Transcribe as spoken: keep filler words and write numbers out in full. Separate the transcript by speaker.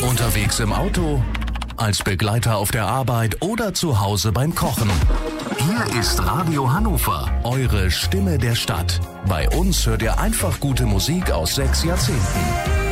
Speaker 1: Unterwegs im Auto, als Begleiter auf der Arbeit oder zu Hause beim Kochen. Hier ist Radio Hannover, eure Stimme der Stadt. Bei uns hört ihr einfach gute Musik aus sechs Jahrzehnten.